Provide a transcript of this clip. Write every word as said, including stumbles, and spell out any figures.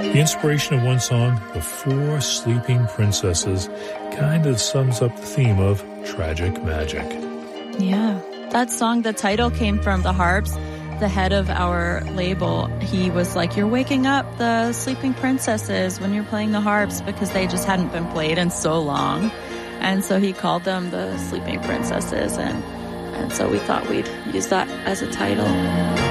The inspiration of one song, The Four Sleeping Princesses, kind of sums up the theme of tragic magic. Yeah. That song, the title came from the harps. The head of our label, he was like, you're waking up the sleeping princesses when you're playing the harps, because they just hadn't been played in so long. And so he called them the sleeping princesses. And, and so we thought we'd use that as a title.